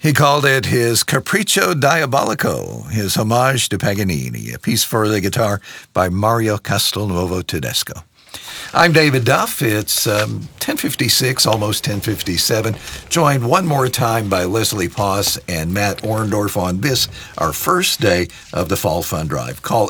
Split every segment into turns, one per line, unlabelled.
He called it his Capriccio Diabolico, his homage to Paganini, a piece for the guitar by Mario Castelnuovo Tedesco. I'm David Duff. It's 10:56, almost 10:57, joined one more time by Leslie Poss and Matt Orndorff on this, our first day of the Fall Fund Drive. Call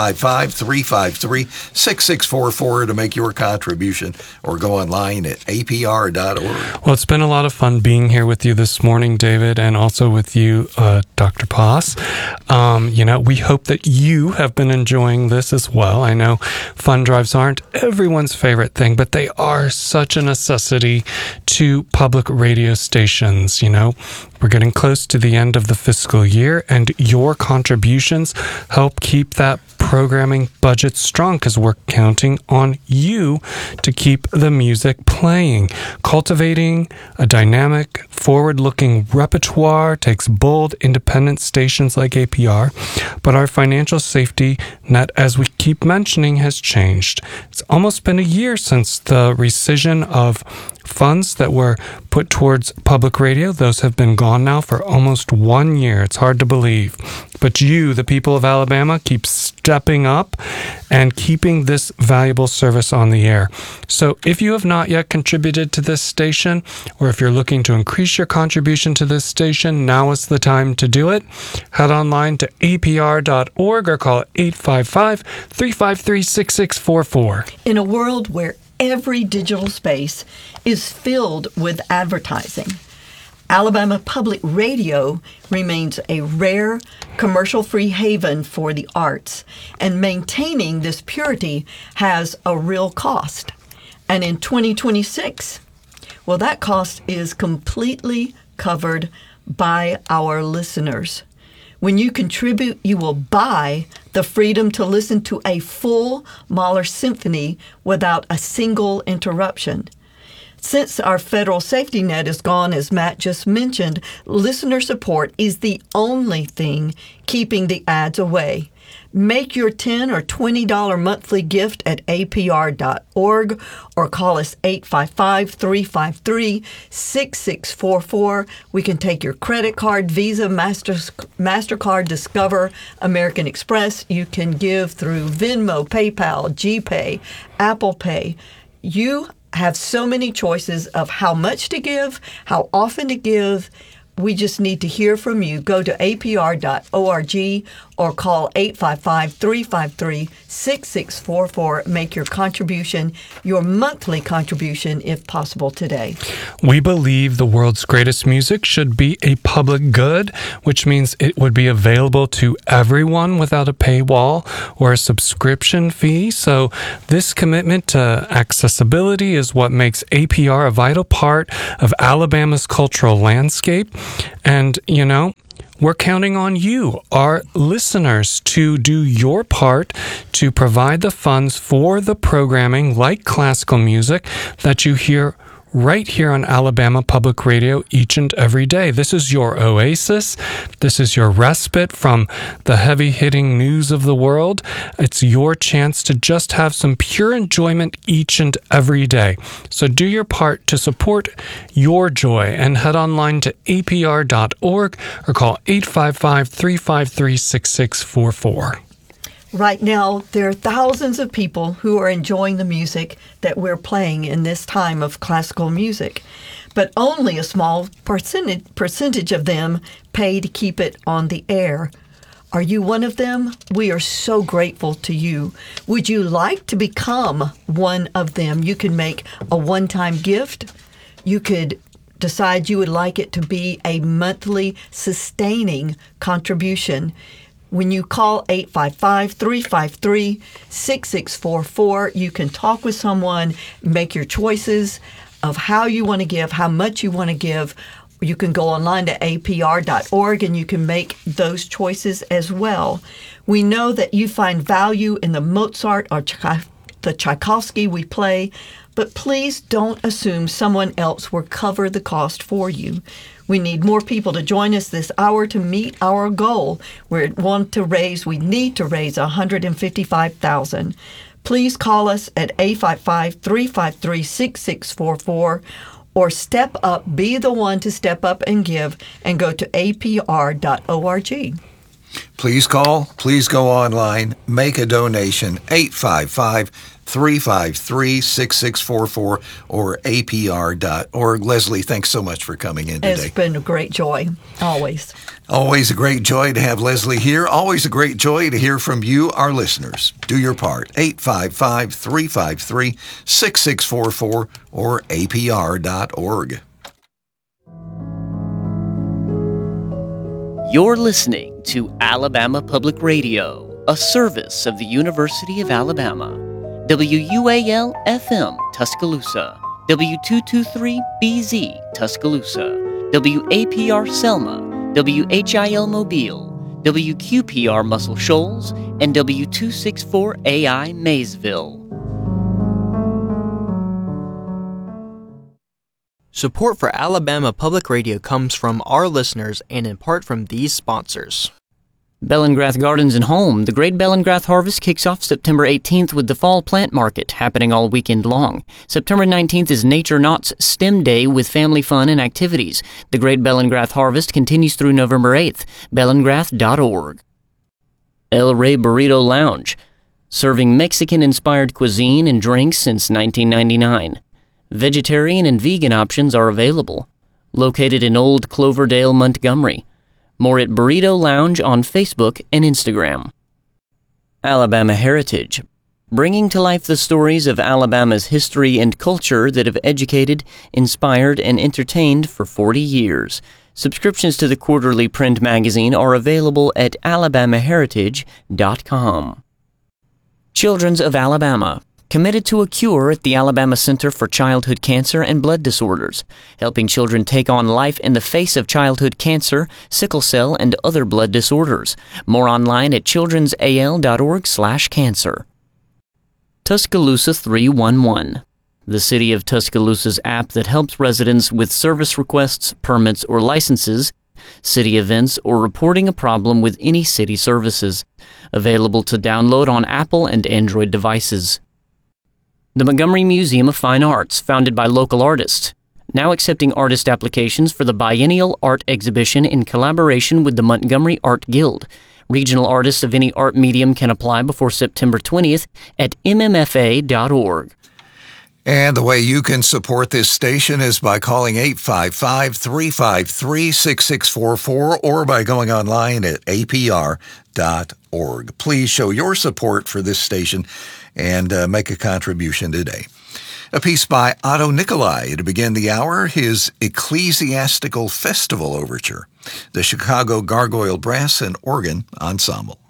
855-353-6644 to make your contribution or go online at apr.org.
Well, it's been a lot of fun being here with you this morning, David, and also with you, Dr. Poss. We hope that you have been enjoying this as well. I know fund drives aren't everyone's favorite thing, but they are such a necessity to public radio stations. We're getting close to the end of the fiscal year, and your contributions help keep that programming budget strong because we're counting on you to keep the music playing. Cultivating a dynamic, forward-looking repertoire takes bold, independent stations like APR, but our financial safety net, as we keep mentioning, has changed. It's almost been a year since the rescission of funds that were put towards public radio. Those have been gone now for almost 1 year. It's hard to believe. But you, the people of Alabama, keep stepping up and keeping this valuable service on the air. So if you have not yet contributed to this station, or if you're looking to increase your contribution to this station, now is the time to do it. Head online to apr.org or call 855-353-6644.
In a world where every digital space is filled with advertising, Alabama Public Radio remains a rare, commercial-free haven for the arts, and maintaining this purity has a real cost. And in 2026, well, that cost is completely covered by our listeners. When you contribute, you will buy the freedom to listen to a full Mahler symphony without a single interruption. Since our federal safety net is gone, as Matt just mentioned, listener support is the only thing keeping the ads away. Make your $10 or $20 monthly gift at apr.org or call us 855-353-6644. We can take your credit card, Visa, MasterCard, Discover, American Express. You can give through Venmo, PayPal, GPay, Apple Pay. You have so many choices of how much to give, how often to give. We just need to hear from you. Go to apr.org or call 855-353-6644. Make your contribution, your monthly contribution, if possible, today.
We believe the world's greatest music should be a public good, which means it would be available to everyone without a paywall or a subscription fee. So this commitment to accessibility is what makes APR a vital part of Alabama's cultural landscape. And, we're counting on you, our listeners, to do your part to provide the funds for the programming like classical music that you hear right here on Alabama Public Radio each and every day. This is your oasis. This is your respite from the heavy-hitting news of the world. It's your chance to just have some pure enjoyment each and every day. So do your part to support your joy and head online to apr.org or call 855-353-6644.
Right now, there are thousands of people who are enjoying the music that we're playing in this time of classical music, but only a small percentage of them pay to keep it on the air. Are you one of them? We are so grateful to you. Would you like to become one of them? You can make a one-time gift. You could decide you would like it to be a monthly sustaining contribution. When you call 855-353-6644, you can talk with someone, make your choices of how you want to give, how much you want to give. You can go online to apr.org and you can make those choices as well. We know that you find value in the Mozart or the Tchaikovsky we play, but please don't assume someone else will cover the cost for you. We need more people to join us this hour to meet our goal. We need to raise $155,000. Please call us at 855-353-6644 or step up, be the one to step up and give, and go to apr.org.
Please call, please go online, make a donation, 855-353-6644 or apr.org. Leslie, thanks so much for coming in today.
It's been a great joy, always.
Always a great joy to have Leslie here. Always a great joy to hear from you, our listeners. Do your part, 855-353-6644 or apr.org.
You're listening to Alabama Public Radio, a service of the University of Alabama. WUAL-FM, Tuscaloosa. W223BZ, Tuscaloosa. WAPR Selma. WHIL Mobile. WQPR Muscle Shoals. And W264AI Maysville.
Support for Alabama Public Radio comes from our listeners and in part from these sponsors.
Bellingrath Gardens and Home. The Great Bellingrath Harvest kicks off September 18th with the Fall Plant Market happening all weekend long. September 19th is Nature Knott's STEM Day with family fun and activities. The Great Bellingrath Harvest continues through November 8th. Bellingrath.org. El Rey Burrito Lounge. Serving Mexican-inspired cuisine and drinks since 1999. Vegetarian and vegan options are available. Located in Old Cloverdale, Montgomery. More at Burrito Lounge on Facebook and Instagram. Alabama Heritage. Bringing to life the stories of Alabama's history and culture that have educated, inspired, and entertained for 40 years. Subscriptions to the quarterly print magazine are available at alabamaheritage.com. Children's of Alabama. Committed to a cure at the Alabama Center for Childhood Cancer and Blood Disorders, helping children take on life in the face of childhood cancer, sickle cell, and other blood disorders. More online at childrensal.org/cancer. Tuscaloosa 311. The City of Tuscaloosa's app that helps residents with service requests, permits, or licenses, city events, or reporting a problem with any city services. Available to download on Apple and Android devices. The Montgomery Museum of Fine Arts, founded by local artists, now accepting artist applications for the biennial art exhibition in collaboration with the Montgomery Art Guild. Regional artists of any art medium can apply before September 20th at mmfa.org.
And the way you can support this station is by calling 855-353-6644 or by going online at apr.org. Please show your support for this station and make a contribution today. A piece by Otto Nicolai to begin the hour, his Ecclesiastical Festival Overture, the Chicago Gargoyle Brass and Organ Ensemble.